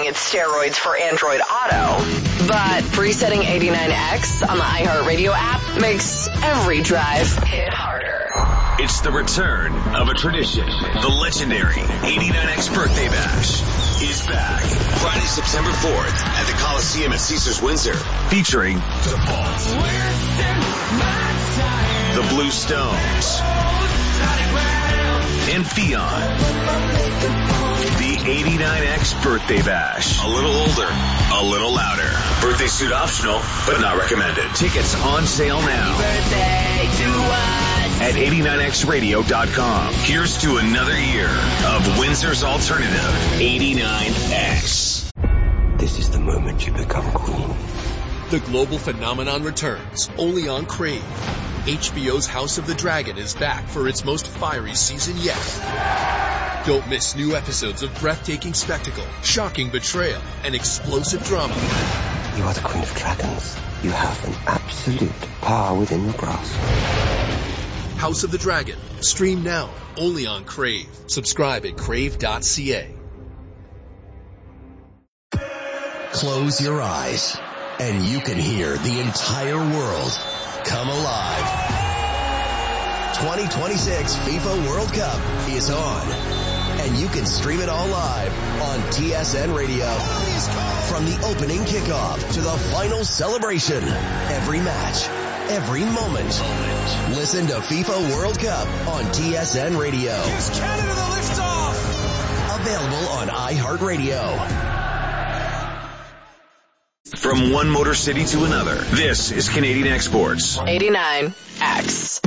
it's steroids for Android Auto. But presetting 89X on the iHeartRadio app makes every drive hit harder. It's the return of a tradition. The legendary 89X Birthday Bash is back. Friday, September 4th at the Coliseum at Caesars Windsor. Featuring DePaul, the Blue Stones, and Fionn. The 89X Birthday Bash. A little older, a little louder. Birthday suit optional, but not recommended. Tickets on sale now. Birthday to us. At 89xradio.com. Here's to another year of Windsor's alternative, 89X. This is the moment you become queen. The global phenomenon returns, only on Crave. HBO's House of the Dragon is back for its most fiery season yet. Don't miss new episodes of breathtaking spectacle, shocking betrayal, and explosive drama. You are the queen of dragons. You have an absolute power within your grasp. House of the Dragon. Stream now, only on Crave. Subscribe at crave.ca. Close your eyes, and you can hear the entire world come alive. 2026 FIFA World Cup is on, and you can stream it all live on TSN Radio. From the opening kickoff to the final celebration, every match, every moment. Listen to FIFA World Cup on TSN Radio. Here's Canada, the liftoff. Available on iHeartRadio. From one motor city to another, this is Canadian Exports. 89X.